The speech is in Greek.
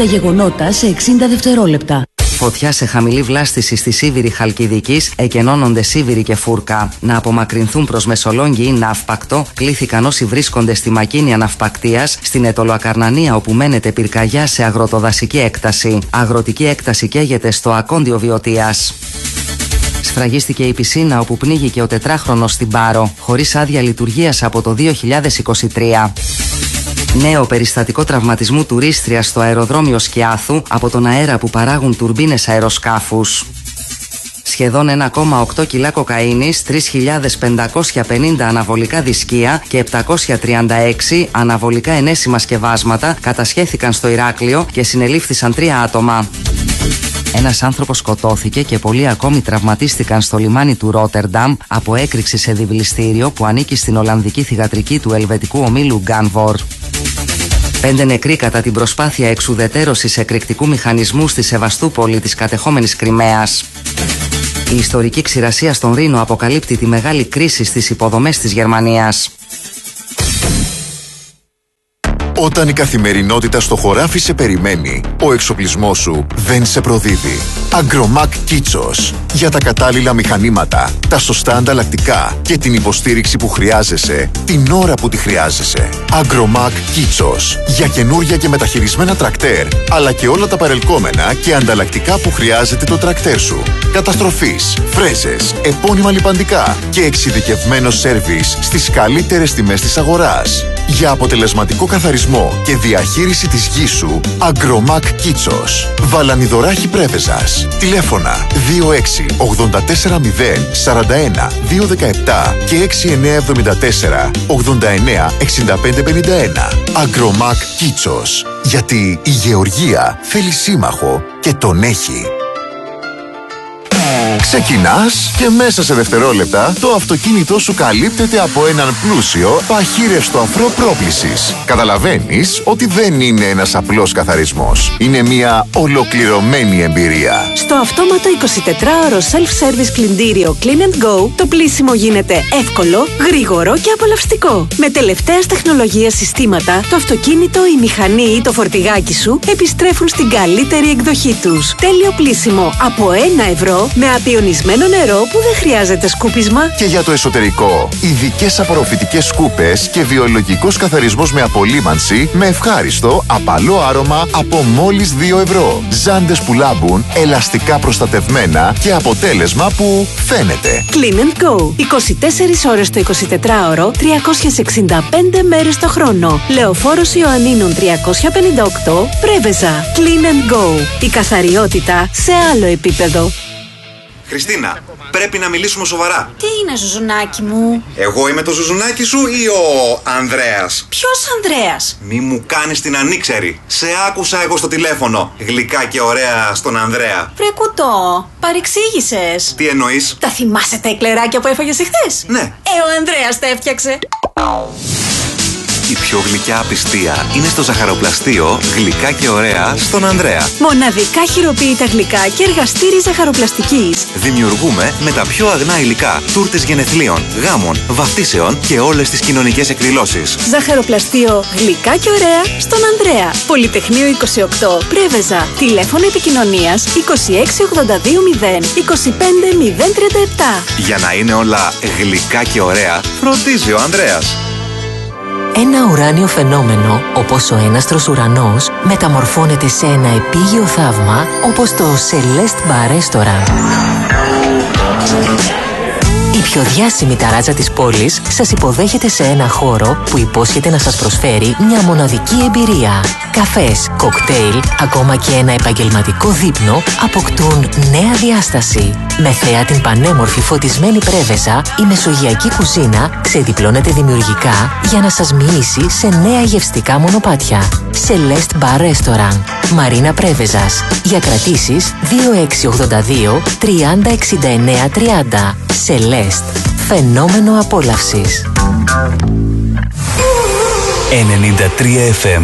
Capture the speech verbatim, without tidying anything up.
τα γεγονότα σε εξήντα δευτερόλεπτα. Φωτιά σε χαμηλή βλάστηση στη Σίβηρη Χαλκιδικής, εκενώνονται Σίβηρη και Φούρκα. Να απομακρυνθούν προς Μεσολόγγι ή Ναύπακτο κλήθηκαν όσοι βρίσκονται στη Μακίνια Ναυπακτείας, στην Ετωλοακαρνανία όπου μένεται πυρκαγιά σε αγροτοδασική έκταση. Αγροτική έκταση καίγεται στο Ακόντιο Βιωτίας. Σφραγίστηκε η πισίνα όπου πνίγηκε ο τετράχρονος στην Πάρο, χωρίς άδεια λειτουργίας από το δύο χιλιάδες είκοσι τρία. Νέο περιστατικό τραυματισμού τουρίστριας στο αεροδρόμιο Σκιάθου από τον αέρα που παράγουν τουρμπίνες αεροσκάφους. Σχεδόν ένα κόμμα οκτώ κιλά κοκαίνης, τρεις χιλιάδες πεντακόσια πενήντα αναβολικά δισκία και επτακόσια τριάντα έξι αναβολικά ενέσιμα σκευάσματα κατασχέθηκαν στο Ηράκλειο και συνελήφθησαν τρία άτομα. Ένας άνθρωπος σκοτώθηκε και πολλοί ακόμη τραυματίστηκαν στο λιμάνι του Ρότερνταμ από έκρηξη σε διβληστήριο που ανήκει στην Ολλανδική θυγατρική του ελβετικού ομίλου Γκάνβορ. Πέντε νεκροί κατά την προσπάθεια εξουδετερώσης εκρηκτικού μηχανισμού στη Σεβαστούπολη της κατεχόμενης Κριμαίας. Η ιστορική ξηρασία στον Ρήνο αποκαλύπτει τη μεγάλη κρίση στις υποδομές της Γερμανίας. Όταν η καθημερινότητα στο χωράφι σε περιμένει, ο εξοπλισμός σου δεν σε προδίδει. Agromac Kitsos. Για τα κατάλληλα μηχανήματα, τα σωστά ανταλλακτικά και την υποστήριξη που χρειάζεσαι, την ώρα που τη χρειάζεσαι. Agromac Kitsos. Για καινούρια και μεταχειρισμένα τρακτέρ, αλλά και όλα τα παρελκόμενα και ανταλλακτικά που χρειάζεται το τρακτέρ σου. Καταστροφής, φρέζες, επώνυμα λιπαντικά και εξειδικευμένο σέρβις στις καλύτερες τιμές της αγοράς. Για αποτελεσματικό καθαρισμό και διαχείριση της γης σου, Agromac Kitsos. Βαλανιδωράχη Πρέβεζας. Τηλέφωνα δύο έξι ογδόντα τέσσερα μηδέν σαράντα ένα διακόσια δεκαεπτά και έξι εννιά εβδομήντα τέσσερα ογδόντα εννιά εξήντα πέντε πενήντα ένα. Agromac Kitsos. Γιατί η γεωργία θέλει σύμμαχο και τον έχει. Ξεκινάς και μέσα σε δευτερόλεπτα το αυτοκίνητό σου καλύπτεται από έναν πλούσιο παχύρευστο αφρό πρόπλησης. Καταλαβαίνεις ότι δεν είναι ένας απλός καθαρισμός. Είναι μια ολοκληρωμένη εμπειρία. Στο αυτόματο εικοσιτετράωρο self-service πλυντήριο Clean and Go, το πλύσιμο γίνεται εύκολο, γρήγορο και απολαυστικό. Με τελευταίας τεχνολογίας συστήματα, το αυτοκίνητο, η μηχανή ή το φορτηγάκι σου επιστρέφουν στην καλύτερη εκδοχή τους. Τέλειο πλύσιμο από ένα ευρώ με απειωνισμένο νερό που δεν χρειάζεται σκούπισμα. Και για το εσωτερικό, ειδικές απορροφητικές σκούπες και βιολογικός καθαρισμός με απολύμανση με ευχάριστο, απαλό άρωμα από μόλις δύο ευρώ. Ζάντες που λάμπουν, ελαστικά προστατευμένα και αποτέλεσμα που φαίνεται. Clean and Go. είκοσι τέσσερις ώρες το εικοσιτετράωρο, τριακόσιες εξήντα πέντε μέρες το χρόνο. Λεωφόρος Ιωαννίνων τριακόσια πενήντα οκτώ, Πρέβεζα. Clean and Go. Η καθαριότητα σε άλλο επίπεδο. Χριστίνα, πρέπει να μιλήσουμε σοβαρά. Τι είναι, ζουζουνάκι μου? Εγώ είμαι το ζουζουνάκι σου ή ο Ανδρέας? Ποιος Ανδρέας? Μη μου κάνεις την ανήξερη. Σε άκουσα εγώ στο τηλέφωνο. Γλυκά και ωραία στον Ανδρέα. Βρε κουτό, παρεξήγησες. Τι εννοείς? Τα θυμάσαι τα εκλεράκια που έφαγες εχθές? Ναι. Ε, ο Ανδρέας τα έφτιαξε. Η πιο γλυκιά απιστία είναι στο ζαχαροπλαστείο Γλυκά και ωραία στον Ανδρέα. Μοναδικά χειροποίητα γλυκά και εργαστήρι ζαχαροπλαστικής. Δημιουργούμε με τα πιο αγνά υλικά τούρτες γενεθλίων, γάμων, βαφτίσεων και όλες τις κοινωνικές εκδηλώσεις. Ζαχαροπλαστείο Γλυκά και ωραία στον Ανδρέα. Πολυτεχνείο είκοσι οκτώ, Πρέβεζα. Τηλέφωνο επικοινωνίας είκοσι έξι ογδόντα δύο μηδέν είκοσι πέντε μηδέν τριάντα επτά. Για να είναι όλα γλυκά και ωραία, φροντίζει ο Ανδρέας. Ένα ουράνιο φαινόμενο, όπως ο έναστρος ουρανός, μεταμορφώνεται σε ένα επίγειο θαύμα, όπως το Celeste Bar Restaurant. Η πιο διάσημη ταράτσα της πόλης σας υποδέχεται σε ένα χώρο που υπόσχεται να σας προσφέρει μια μοναδική εμπειρία. Καφές, κοκτέιλ, ακόμα και ένα επαγγελματικό δείπνο αποκτούν νέα διάσταση. Με θέα την πανέμορφη φωτισμένη Πρέβεζα, η μεσογειακή κουζίνα ξεδιπλώνεται δημιουργικά για να σας μοιήσει σε νέα γευστικά μονοπάτια. Celeste Bar Restaurant, Μαρίνα Πρέβεζας. Για κρατήσεις δύο έξι ογδόντα δύο τριάντα εξήντα εννέα τριάντα. Celeste, φαινόμενο απόλαυσης. ενενήντα τρία εφ εμ